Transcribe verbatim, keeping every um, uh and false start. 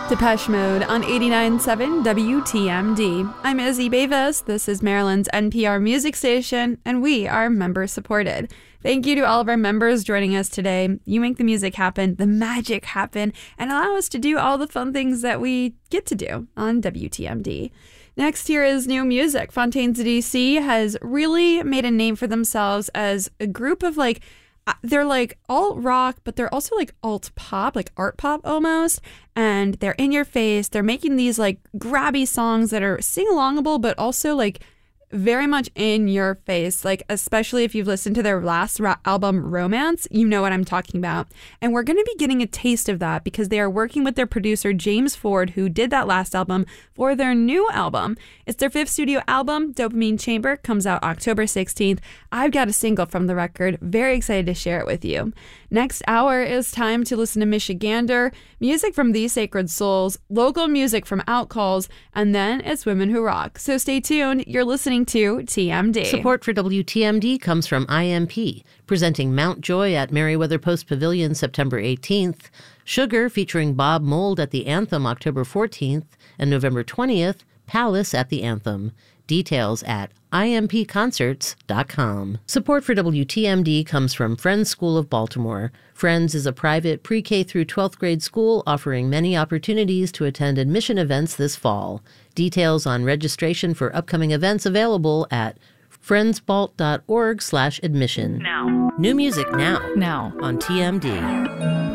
Depeche Mode on eighty-nine point seven W T M D. I'm Izzy Bevis. This is Maryland's N P R music station, and we are member supported. Thank you to all of our members joining us today. You make the music happen, the magic happen, and allow us to do all the fun things that we get to do on W T M D. Next, here is new music. Fontaines D C has really made a name for themselves as a group of like they're like alt rock, but they're also like alt pop, like art pop almost. And they're in your face. They're making these like grabby songs that are sing alongable, but also like very much in your face. Like, especially if you've listened to their last ra- album, Romance, you know what I'm talking about. And we're going to be getting a taste of that because they are working with their producer, James Ford, who did that last album, for their new album. It's their fifth studio album, Dopamine Chamber, comes out October sixteenth. I've got a single from the record. Very excited to share it with you. Next hour is time to listen to Michigander, music from These Sacred Souls, local music from Outcalls, and then it's Women Who Rock. So stay tuned. You're listening to T M D. Support for W T M D comes from I M P, presenting Mount Joy at Merriweather Post Pavilion September eighteenth, Sugar featuring Bob Mould at the Anthem October fourteenth, and November twentieth, Palace at the Anthem. Details at I M P concerts dot com. Support for W T M D comes from Friends School of Baltimore. Friends is a private pre-K through twelfth grade school offering many opportunities to attend admission events this fall. Details on registration for upcoming events available at friendsbalt dot org slash admission. Now. New music now. Now. On T M D.